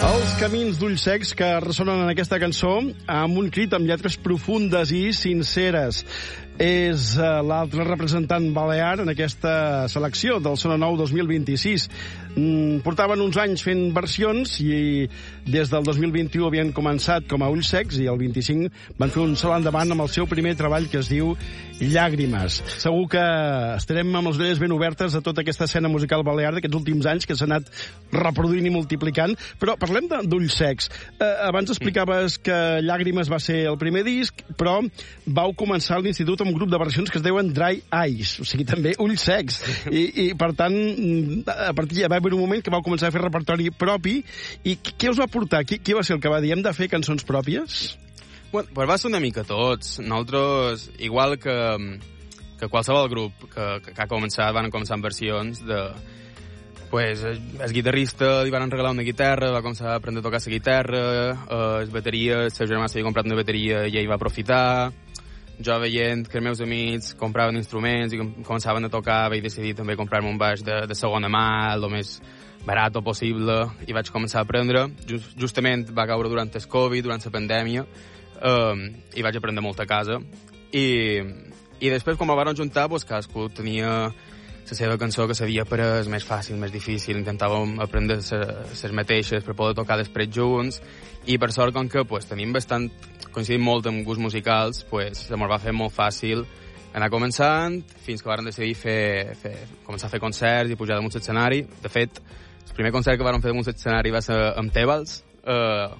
Els camins d'ulls secs que ressonen en aquesta cançó amb un crit amb lletres profundes i sinceres. És l'altre representant balear en aquesta selecció del Sona Nou 2026. Portaven uns anys fent versions i des del 2021 havien començat com a Ulls Secs i el 25 van fer un salt endavant amb el seu primer treball que es diu Llàgrimes. Segur que estarem amb les orelles ben obertes a tota aquesta escena musical balear d'aquests últims anys que s'ha anat reproduint i multiplicant. Però parlem d'Ulls Secs. Abans explicaves que Llàgrimes va ser el primer disc, però vau començar a l'institut amb un grup de versions que es deuen Dry Eyes, o sigui, també Ulls Secs. I per tant, a partir ja va haver un moment que vau començar a fer repertori propi. I què us va portar? Qui va ser el que va dir hem de fer cançons pròpies? Bueno, pues va ser una mica tots. Nosaltres, igual que qualsevol grup que ha començat, van començar amb versions de... Pues, el guitarrista li van regalar una guitarra, va començar a aprendre a tocar la guitarra, el bateria, el seu germà s'havia comprat una bateria i ell va aprofitar. Jo veient que els meus amics compraven instruments i començaven a tocar, vaig decidir també comprar-me un baix de segona mà, el més barat possible, i vaig començar a aprendre. Justament va caure durant el Covid, durant la pandèmia, i vaig aprendre molt a casa. I després, quan me van juntar, pues, cadascú tenia la seva cançó que s'havia après més fàcil, més difícil. Intentàvem aprendre les mateixes per poder tocar després junts. I per sort, com que pues, coincidim molt en gusts musicals, pues, se'm va fer molt fàcil anar començant, fins que vàrem decidir començar a fer concerts i pujar damunt l'escenari. De fet, el primer concert que vàrem fer damunt l'escenari va ser amb Tebals,